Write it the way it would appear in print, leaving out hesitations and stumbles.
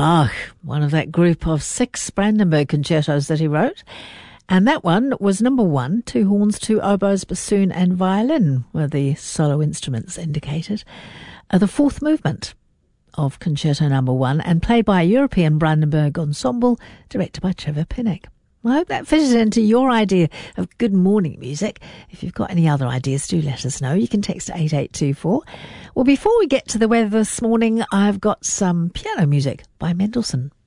Bach, one of that group of 6 Brandenburg concertos that he wrote. And that one was number 1, 2 horns, 2 oboes, bassoon and violin were the solo instruments indicated. The 4th movement of Concerto number 1 and played by a European Brandenburg ensemble directed by Trevor Pinnock. I hope that fitted into your idea of good morning music. If you've got any other ideas, do let us know. You can text 8824. Well, before we get to the weather this morning, I've got some piano music by Mendelssohn.